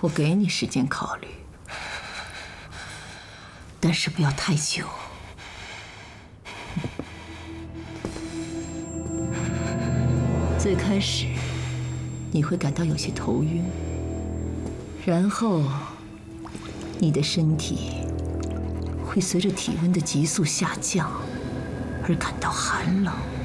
我给你时间考虑，但是不要太久。最开始，你会感到有些头晕，然后，你的身体会随着体温的急速下降而感到寒冷。